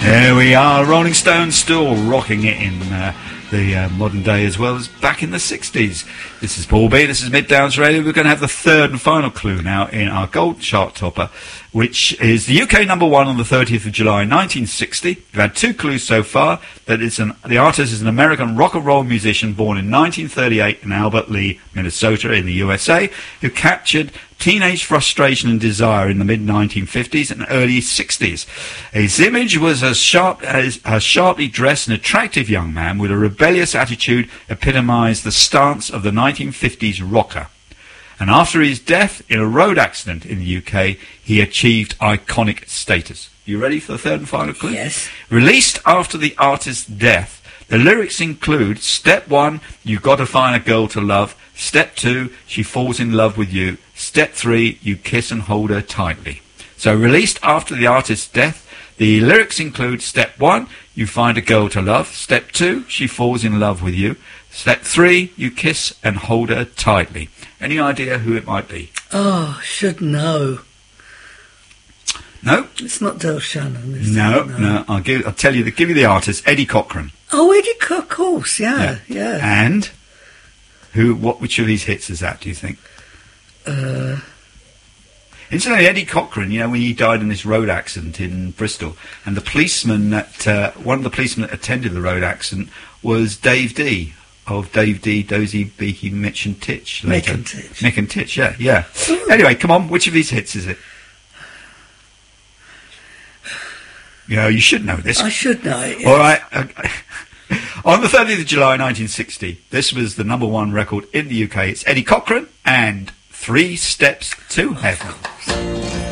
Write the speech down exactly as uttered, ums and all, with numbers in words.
There we are, Rolling Stones still rocking it in uh, the uh, modern day as well as back in the sixties. This is Paul B, this is Mid Downs Radio. We're going to have the third and final clue now in our gold chart topper, which is the U K number one on the thirtieth of July nineteen sixty. We've had two clues so far. That it's an, the artist is an American rock and roll musician born in nineteen thirty-eight in Albert Lea, Minnesota in the U S A, who captured teenage frustration and desire in the mid nineteen fifties and early sixties. His image was a sharp, as a sharply dressed and attractive young man with a rebellious attitude, epitomised the stance of the nineteen fifties rocker. And after his death in a road accident in the U K, he achieved iconic status. You ready for the third and final clue? Yes. Released after the artist's death, the lyrics include: step one, you got to find a girl to love. Step two, she falls in love with you. Step three, you kiss and hold her tightly. So released after the artist's death, the lyrics include: step one, you find a girl to love. Step two, she falls in love with you. Step three, you kiss and hold her tightly. Any idea who it might be? Oh, should know. No? It's not Del Shannon, is No, it? no, no. I'll give. I'll tell you. The, give you the artist, Eddie Cochran. Oh, Eddie Cochran, of course, yeah, yeah. yeah. And who? What? Which of these hits is that? Do you think? Uh, Incidentally, Eddie Cochran, you know, when he died in this road accident in Bristol, and the policeman that uh, one of the policemen that attended the road accident was Dave D. Of Dave D, Dozy, Beaky, Mitch and Titch. Later. Mick and Titch. Mick and Titch, yeah, yeah. Ooh. Anyway, come on, which of these hits is it? You know, you should know this. I should know it. Yes. All right. Okay. On the thirtieth of July nineteen sixty, this was the number one record in the U K. It's Eddie Cochran and Three Steps to Heaven.